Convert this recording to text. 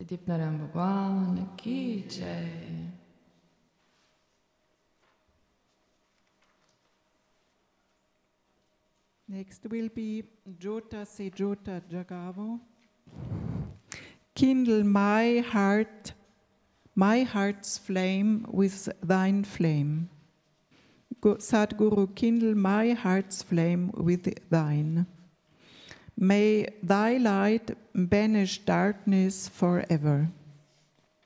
Dipnaram Bhagwan Ki Jai. Next will be Jota Se Jota Jagavo. Kindle my heart's flame with thine flame. Sadhguru, kindle my heart's flame with thine. May thy light banish darkness forever.